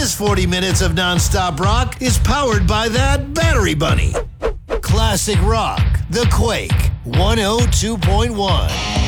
This 40 minutes of nonstop rock is powered by that battery bunny. Classic Rock, The Quake, 102.1.